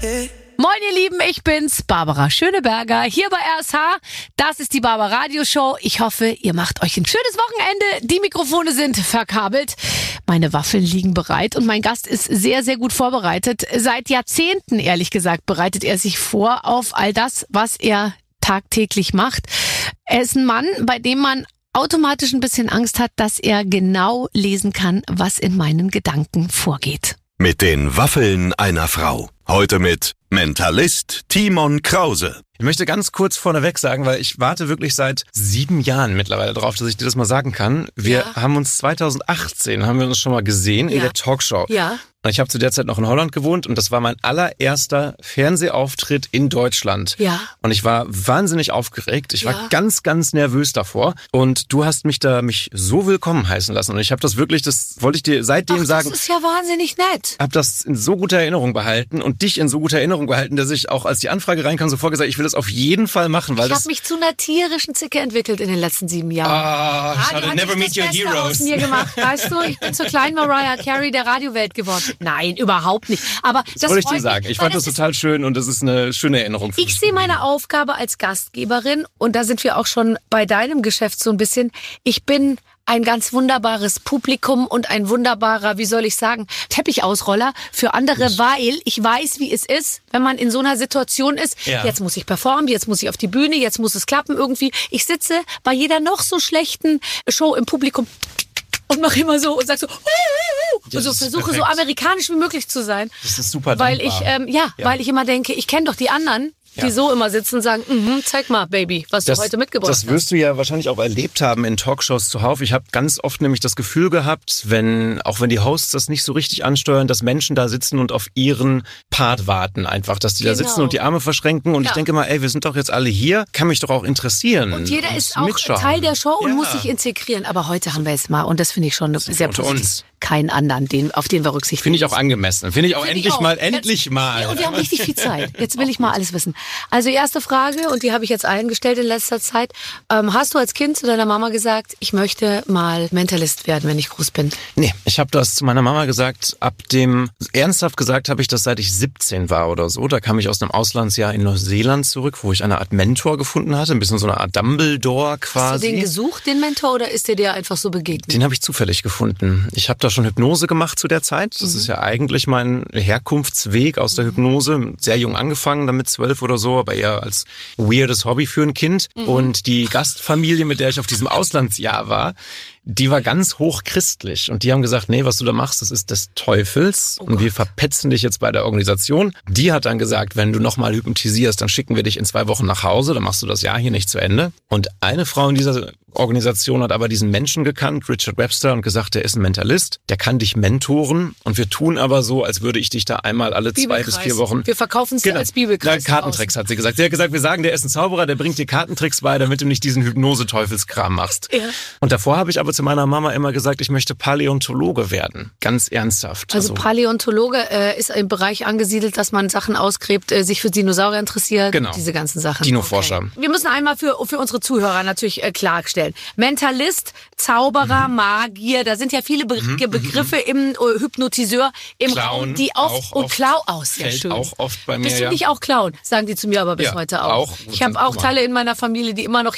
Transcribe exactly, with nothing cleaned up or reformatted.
Moin ihr Lieben, ich bin's, Barbara Schöneberger, hier bei R S H. Das ist die Barbara Radio Show. Ich hoffe, ihr macht euch ein schönes Wochenende. Die Mikrofone sind verkabelt. Meine Waffeln liegen bereit und mein Gast ist sehr, sehr gut vorbereitet. Seit Jahrzehnten, ehrlich gesagt, bereitet er sich vor auf all das, was er tagtäglich macht. Er ist ein Mann, bei dem man automatisch ein bisschen Angst hat, dass er genau lesen kann, was in meinen Gedanken vorgeht. Mit den Waffeln einer Frau. Heute mit Mentalist Timon Krause. Ich möchte ganz kurz vorneweg sagen, weil ich warte wirklich seit sieben Jahren mittlerweile drauf, dass ich dir das mal sagen kann. Wir Ja. haben uns zweitausendachtzehn, haben wir uns schon mal gesehen in Ja. der Talkshow. Ja. Ich habe zu der Zeit noch in Holland gewohnt und das war mein allererster Fernsehauftritt in Deutschland. Ja. Und ich war wahnsinnig aufgeregt. Ich Ja. war ganz, ganz nervös davor. Und du hast mich da mich so willkommen heißen lassen. Und ich habe das wirklich, das wollte ich dir seitdem Ach, sagen. das ist ja wahnsinnig nett. Habe das in so guter Erinnerung behalten und dich in so guter Erinnerung behalten, dass ich auch, als die Anfrage reinkam, sofort gesagt, ich will das auf jeden Fall machen, weil Ich das... habe mich zu einer tierischen Zicke entwickelt in den letzten sieben Jahren. Ah, Ah, schade, du hast never nicht meet das your Beste heroes. aus mir gemacht, weißt du? Ich bin zur kleinen Mariah Carey der Radiowelt geworden. Nein, überhaupt nicht. Aber das, Das wollte ich dir freut sagen. mich, Ich weil fand das ist- total schön und das ist eine schöne Erinnerung für Ich mich. sehe meine Aufgabe als Gastgeberin, und da sind wir auch schon bei deinem Geschäft so ein bisschen, ich bin ein ganz wunderbares Publikum und ein wunderbarer, wie soll ich sagen, Teppichausroller für andere, weil ich weiß, wie es ist, wenn man in so einer Situation ist. Ja. Jetzt muss ich performen, jetzt muss ich auf die Bühne, jetzt muss es klappen irgendwie. Ich sitze bei jeder noch so schlechten Show im Publikum und mache immer so und sag so, uh, uh, uh, Ja, und so das ist versuche so perfekt. amerikanisch wie möglich zu sein. Das ist super Weil dankbar. ich, ähm, ja, Ja. weil ich immer denke, ich kenne doch die anderen, die Ja. so immer sitzen und sagen, mhm, zeig mal, Baby, was Das, du heute mitgebracht das wirst du ja wahrscheinlich auch erlebt haben in Talkshows zuhauf. Ich habe ganz oft nämlich das Gefühl gehabt, wenn auch wenn die Hosts das nicht so richtig ansteuern, dass Menschen da sitzen und auf ihren Part warten einfach, dass die da Genau. sitzen und die Arme verschränken. Und Ja. ich denke mal, ey, wir sind doch jetzt alle hier, kann mich doch auch interessieren. hast. Und jeder ist auch mitschauen. Teil der Show und Ja. muss sich integrieren. Aber heute haben wir es mal, und das finde ich schon sehr unter positiv. uns. Keinen anderen, den, auf den wir Rücksicht Finde ich nehmen auch angemessen. Finde ich auch Finde ich endlich auch. mal, Jetzt- endlich mal. Ja, und wir haben richtig viel Zeit. Jetzt will ich mal alles wissen. Also erste Frage, und die habe ich jetzt allen gestellt in letzter Zeit. Ähm, hast du als Kind zu deiner Mama gesagt, ich möchte mal Mentalist werden, wenn ich groß bin? Nee, ich habe das zu meiner Mama gesagt, ab dem, ernsthaft gesagt habe ich das, seit ich siebzehn war oder so. Da kam ich aus einem Auslandsjahr in Neuseeland zurück, wo ich eine Art Mentor gefunden hatte, ein bisschen so eine Art Dumbledore quasi. Hast du den gesucht, den Mentor, oder ist der dir einfach so begegnet? Den habe ich zufällig gefunden. Ich habe da schon Hypnose gemacht zu der Zeit. Das ist ja eigentlich mein Herkunftsweg aus der Hypnose. Sehr jung angefangen, damit zwölf oder so, aber eher als weirdes Hobby für ein Kind. Und die Gastfamilie, mit der ich auf diesem Auslandsjahr war, die war ganz hochchristlich. Und die haben gesagt, nee, was du da machst, das ist des Teufels. und wir verpetzen dich jetzt bei der Organisation. Die hat dann gesagt, wenn du nochmal hypnotisierst, dann schicken wir dich in zwei Wochen nach Hause. Dann machst du das Jahr hier nicht zu Ende. Und eine Frau in dieser Organisation hat aber diesen Menschen gekannt, Richard Webster, und gesagt, der ist ein Mentalist, der kann dich mentoren. Und wir tun aber so, als würde ich dich da einmal alle zwei bis vier Wochen... Wir verkaufen es dir als Bibelkreis. Ja, Kartentricks hat sie gesagt. Sie hat gesagt, wir sagen, der ist ein Zauberer, der bringt dir Kartentricks bei, damit du nicht diesen Hypnose-Teufelskram machst. Ja. Und davor habe ich aber zu meiner Mama immer gesagt, ich möchte Paläontologe werden. Ganz ernsthaft. Also Paläontologe äh, ist im Bereich angesiedelt, dass man Sachen ausgräbt, äh, sich für Dinosaurier interessiert, Genau. diese ganzen Sachen. Dino-Forscher. Okay. Wir müssen einmal für, für unsere Zuhörer natürlich äh, klarstellen. Mentalist, Zauberer, Mhm. Magier, da sind ja viele Be Begriffe im äh, Hypnotiseur, im Clown Raum, die oft, auch und oft. Clown aus, sehr Fällt schön. auch oft bei mir, Bist du ja. nicht auch Clown? Sagen die zu mir aber bis Ja, heute auch. auch. Ich habe Guck auch mal. Teile in meiner Familie, die immer noch